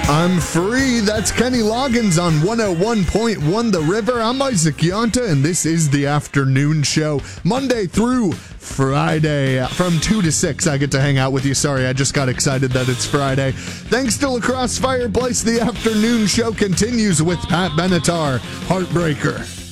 I'm free. That's Kenny Loggins on 101.1 The River. I'm Isaac Yonta, and this is the afternoon show, Monday through Friday. From 2 to 6, I get to hang out with you. Sorry, I just got excited that it's Friday. Thanks to Lacrosse Fireplace, the afternoon show continues with Pat Benatar, Heartbreaker.